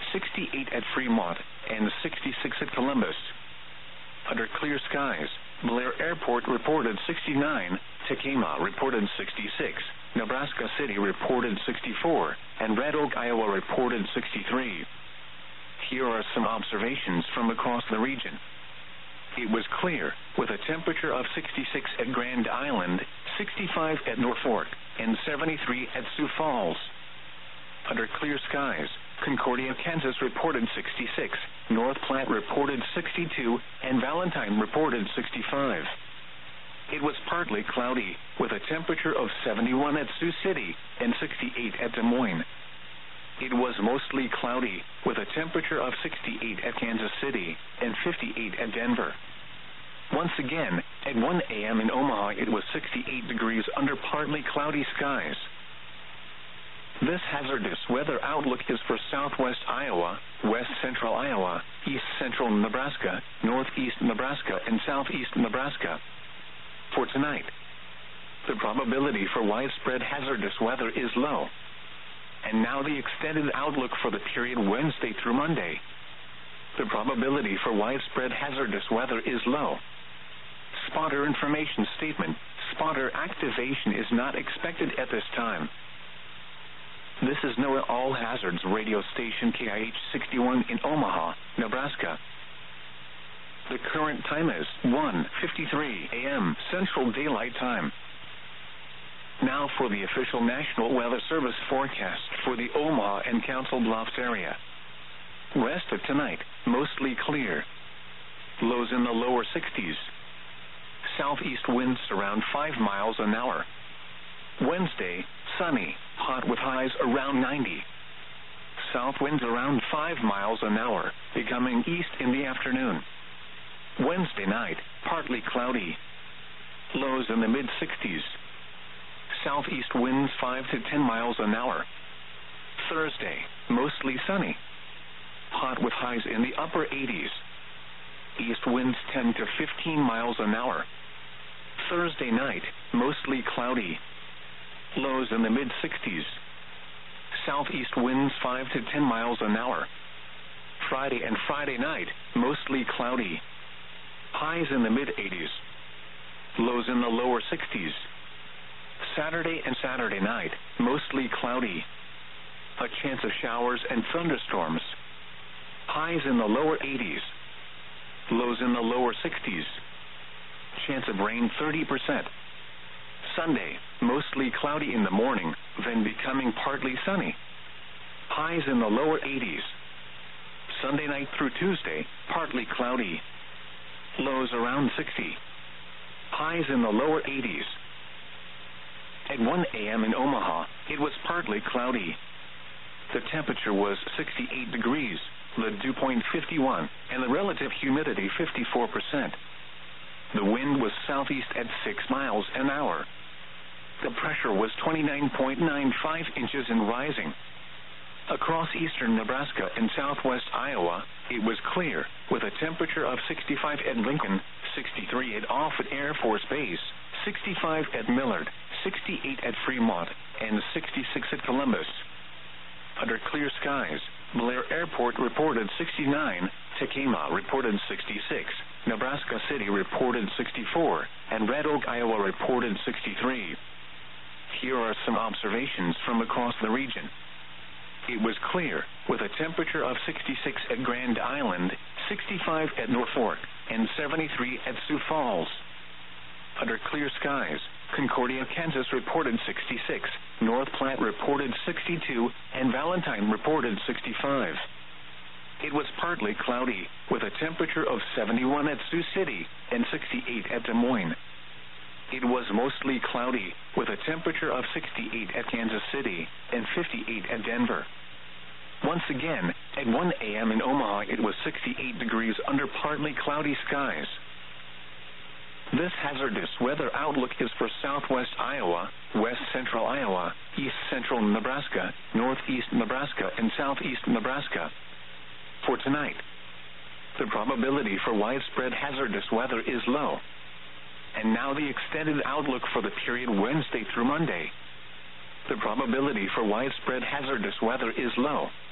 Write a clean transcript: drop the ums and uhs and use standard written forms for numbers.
68 at Fremont, and 66 at Columbus. Under clear skies, Blair Airport reported 69, Tacoma reported 66, Nebraska City reported 64, and Red Oak, Iowa reported 63. Here are some observations from across the region. It was clear, with a temperature of 66 at Grand Island, 65 at Norfolk, and 73 at Sioux Falls. Under clear skies, Concordia, Kansas reported 66, North Platte reported 62, and Valentine reported 65. It was partly cloudy, with a temperature of 71 at Sioux City and 68 at Des Moines. It was mostly cloudy, with a temperature of 68 at Kansas City and 58 at Denver. Once again, at 1 a.m. in Omaha, it was 68 degrees under partly cloudy skies. This hazardous weather outlook is for southwest Iowa, west central Iowa, east central Nebraska, northeast Nebraska, and southeast Nebraska. For tonight, the probability for widespread hazardous weather is low. And now the extended outlook for the period Wednesday through Monday. The probability for widespread hazardous weather is low. Spotter information statement: spotter activation is not expected at this time. This is NOAA All Hazards radio station KIH 61 in Omaha, Nebraska. The current time is 1:53 a.m. Central Daylight Time. Now for the official National Weather Service forecast for the Omaha and Council Bluffs area. Rest of tonight, mostly clear. Lows in the lower 60s. Southeast winds around 5 miles an hour. Wednesday, sunny, hot with highs around 90. South winds around 5 miles an hour, becoming east in the afternoon. Wednesday night, partly cloudy. Lows in the mid-60s. Southeast winds 5 to 10 miles an hour. Thursday, mostly sunny. Hot with highs in the upper 80s. East winds 10 to 15 miles an hour. Thursday night, mostly cloudy. Lows in the mid-60s. Southeast winds 5 to 10 miles an hour. Friday and Friday night, mostly cloudy. Highs in the mid-80s. Lows in the lower 60s. Saturday and Saturday night, mostly cloudy. A chance of showers and thunderstorms. Highs in the lower 80s. Lows in the lower 60s. Chance of rain 30%. Sunday, mostly cloudy in the morning, then becoming partly sunny. Highs in the lower 80s. Sunday night through Tuesday, partly cloudy. Lows around 60. Highs in the lower 80s. At 1 a.m. in Omaha, it was partly cloudy. The temperature was 68 degrees, the dew point 51, and the relative humidity 54%. The wind was southeast at 6 miles an hour. The pressure was 29.95 inches and rising. Across eastern Nebraska and southwest Iowa, it was clear, with a temperature of 65 at Lincoln, 63 at Offutt Air Force Base, 65 at Millard, 68 at Fremont, and 66 at Columbus. Under clear skies, Blair Airport reported 69, Tacoma reported 66, Nebraska City reported 64, and Red Oak, Iowa reported 63. Here are some observations from across the region. It was clear, with a temperature of 66 at Grand Island, 65 at Norfolk, and 73 at Sioux Falls. Under clear skies, Concordia, Kansas reported 66, North Platte reported 62, and Valentine reported 65. It was partly cloudy, with a temperature of 71 at Sioux City and 68 at Des Moines. It was mostly cloudy, with a temperature of 68 at Kansas City and 58 at Denver. Once again, at 1 a.m. in Omaha, it was 68 degrees under partly cloudy skies. This hazardous weather outlook is for southwest Iowa, west central Iowa, east central Nebraska, northeast Nebraska, and southeast Nebraska. For tonight, the probability for widespread hazardous weather is low. And now the extended outlook for the period Wednesday through Monday. The probability for widespread hazardous weather is low.